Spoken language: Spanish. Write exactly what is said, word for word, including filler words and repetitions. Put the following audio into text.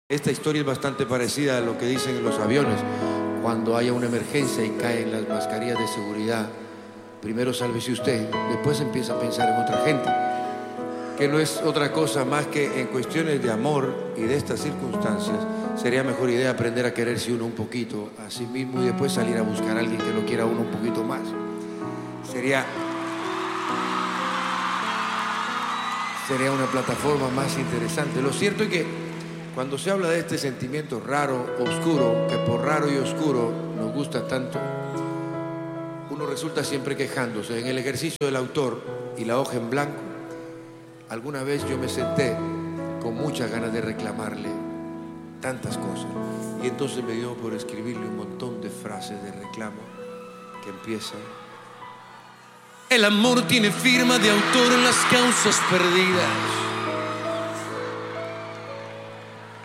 Esta historia es bastante parecida a lo que dicen en los aviones. Cuando haya una emergencia y caen las mascarillas de seguridad, primero sálvese usted, después empieza a pensar en otra gente. Que no es otra cosa más que en cuestiones de amor y de estas circunstancias, sería mejor idea aprender a quererse uno un poquito a sí mismo y después salir a buscar a alguien que lo quiera uno un poquito más. Sería... Sería una plataforma más interesante. Lo cierto es que cuando se habla de este sentimiento raro, oscuro, que por raro y oscuro nos gusta tanto, uno resulta siempre quejándose. En el ejercicio del autor y la hoja en blanco, alguna vez yo me senté con muchas ganas de reclamarle tantas cosas. Y entonces me dio por escribirle un montón de frases de reclamo que empiezan: el amor tiene firma de autor en las causas perdidas.